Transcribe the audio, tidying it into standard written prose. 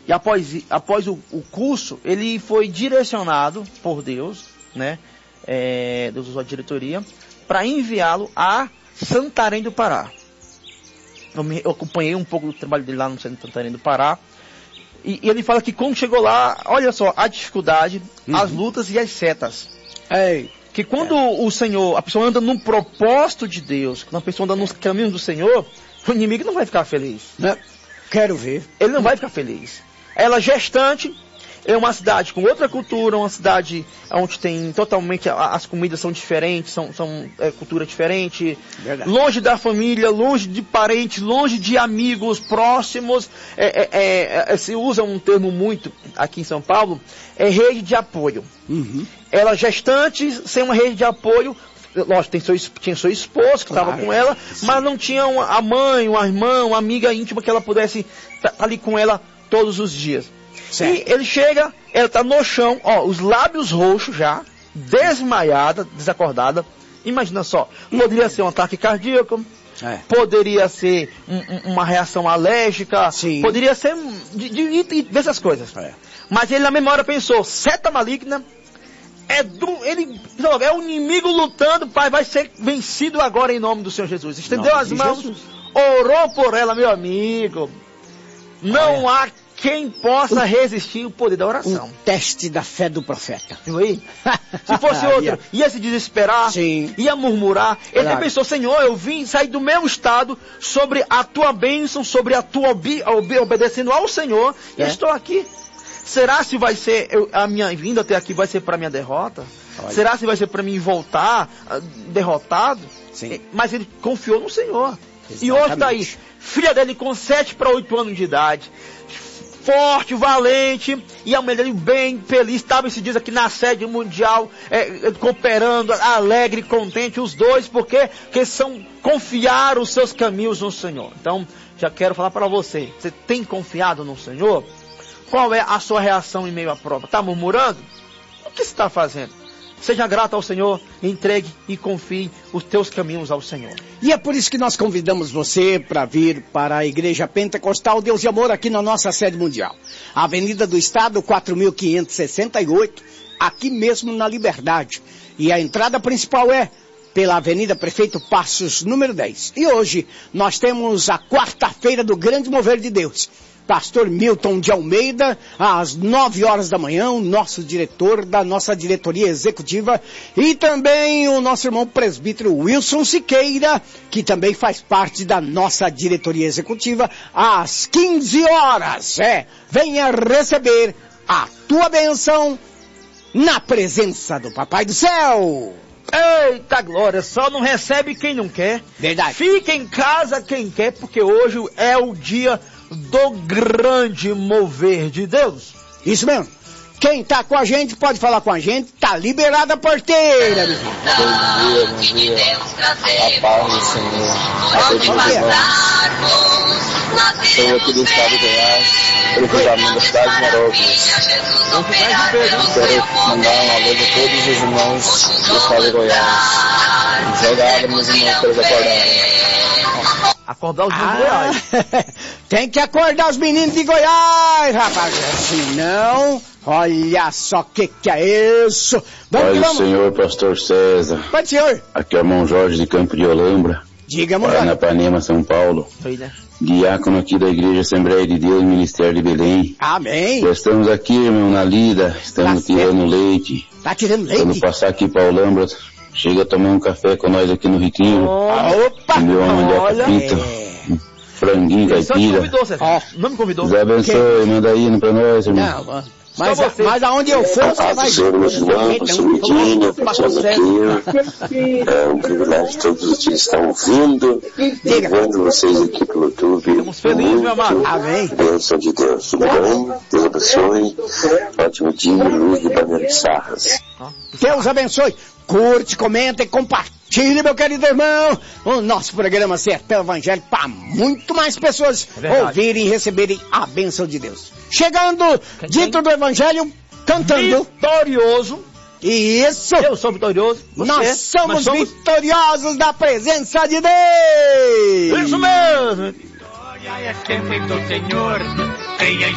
E após o curso, ele foi direcionado por Deus, né? Deus usou a diretoria, para enviá-lo a Santarém do Pará. Eu acompanhei um pouco do trabalho dele lá no Santarém do Pará. E ele fala que quando chegou lá, olha só, a dificuldade, as lutas e as setas. Que quando o Senhor, a pessoa anda num propósito de Deus, quando a pessoa anda nos caminhos do Senhor, o inimigo não vai ficar feliz. Quero ver. Ele não vai ficar feliz. Ela gestante, é uma cidade com outra cultura, uma cidade onde tem totalmente, as comidas são diferentes, são cultura diferente. Verdade. Longe da família, longe de parentes, longe de amigos próximos. Se usa um termo muito aqui em São Paulo, rede de apoio. Ela gestante, sem uma rede de apoio, lógico, tinha seu esposo que estava com ela, mas não tinha a mãe, uma irmã, uma amiga íntima que ela pudesse estar ali com ela todos os dias. Certo. E ele chega, ela está no chão, os lábios roxos já, desmaiada, desacordada. Imagina só, poderia ser um ataque cardíaco, poderia ser uma reação alérgica, poderia ser dessas coisas. Mas ele na mesma hora pensou, seta maligna, é o inimigo lutando, pai, vai ser vencido agora em nome do Senhor Jesus. Estendeu as mãos, orou por ela, meu amigo. Não há quem possa resistir o poder da oração. Um teste da fé do profeta. Se fosse outro, ia se desesperar, ia murmurar. Ele pensou, Senhor, eu vim sair do meu estado sobre a tua bênção, sobre a tua obedecendo ao Senhor, e estou aqui. Será se vai ser, a minha vinda até aqui vai ser para minha derrota? Será se vai ser para mim voltar derrotado? Mas ele confiou no Senhor. Exatamente. E hoje está aí, filha dele com 7 para 8 anos de idade, forte, valente, e a mulher dele bem feliz, estava esses dias aqui na sede mundial, cooperando, alegre, contente, os dois, porque confiaram os seus caminhos no Senhor. Então, já quero falar para você tem confiado no Senhor? Qual é a sua reação em meio à prova? Está murmurando? O que você está fazendo? Seja grato ao Senhor, entregue e confie os teus caminhos ao Senhor. E é por isso que nós convidamos você para vir para a Igreja Pentecostal Deus e Amor aqui na nossa sede mundial. Avenida do Estado, 4568, aqui mesmo na Liberdade. E a entrada principal é pela Avenida Prefeito Passos, número 10. E hoje nós temos a quarta-feira do Grande Mover de Deus. Pastor Milton de Almeida, às 9 horas da manhã, o nosso diretor da nossa diretoria executiva, e também o nosso irmão presbítero Wilson Siqueira, que também faz parte da nossa diretoria executiva, às 15 horas. Venha receber a tua bênção na presença do Papai do Céu. Eita glória, só não recebe quem não quer. Verdade. Fica em casa quem quer, porque hoje é o dia do grande mover de Deus. Isso mesmo. Quem tá com a gente pode falar com a gente. Tá liberada a porteira. Bom dia. A paz do Senhor. A todos os irmãos. Estou aqui do estado de Goiás, pelo cruzamento da cidade de Marópolis. Quero mandar um alô a todos os irmãos do estado de Goiás. Joga água, meus irmãos, para eles acordarem. Acordar os meninos de Goiás. Tem que acordar os meninos de Goiás, rapaz. Senão, olha só o que é isso. Vamos. Senhor, pastor César. Pai, senhor. Aqui é o irmão Jorge de Campo de Olambra. Diga, irmão. Paranapanema, São Paulo. Foi, né? Diácono aqui da Igreja Assembleia de Deus, Ministério de Belém. Amém. Já estamos aqui, irmão, na lida. Estamos tirando leite. Tá tirando leite? Quando passar aqui para Olambra, chega a tomar um café com nós aqui no Retiro. Opa! Meu mandioca frita, franguinho, caipira. Não me convidou. Deus abençoe, manda aí para nós, irmão. Não, mas aonde eu for, você vai... É um privilégio todos os dias estar ouvindo e vendo vocês aqui pelo YouTube. Estamos felizes, meu amado. Amém. Bênção de Deus. Tudo bom? Deus abençoe. Ótimo dia, Luiz de Banheiro de Sarras. Deus abençoe. Curte, comenta e compartilhe, meu querido irmão, o nosso programa Sertão Evangélico para muito mais pessoas ouvirem e receberem a bênção de Deus. Chegando, dito do Evangelho, cantando. Vitorioso. Isso. Eu sou vitorioso. Nós somos vitoriosos da presença de Deus. Isso mesmo. Vitória é sempre do Senhor.